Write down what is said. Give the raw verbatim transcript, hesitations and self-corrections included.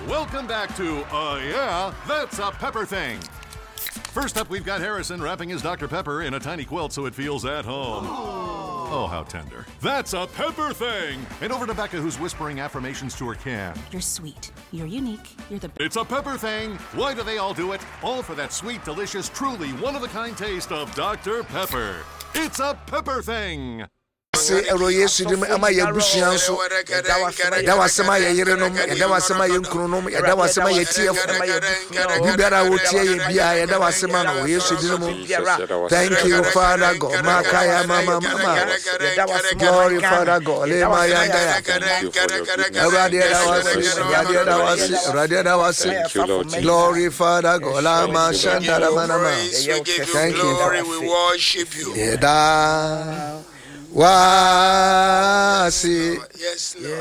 Welcome back to, uh, yeah, That's a Pepper Thing. First up, we've got Harrison wrapping his Doctor Pepper in a tiny quilt so it feels at home. Oh, oh how tender. That's a Pepper Thing. And over to Becca, who's whispering affirmations to her can. You're sweet. You're unique. You're the... It's a Pepper Thing. Why do they all do it? All for that sweet, delicious, truly one-of-a-kind taste of Doctor Pepper. It's a Pepper Thing. Say ero yesu dim ama ye busian so da wasema ye yerenom da wasema ye nkronom da wasema ye tief bibara wo tie ye bia ye da wasema no yesu dim. Thank you Father God makaya mama mama glory Father God le mayanda ya radio da wasi radio da wasi radio da wasi glory Father God la ma shanda la manama. Thank you, we worship you. Yeah, da. Wasi. Yes, Lord.